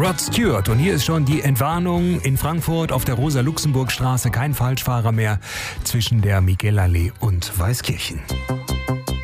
Rod Stewart. Und hier ist schon die Entwarnung in Frankfurt auf der Rosa-Luxemburg-Straße. Kein Falschfahrer mehr zwischen der Miguelallee und Weißkirchen.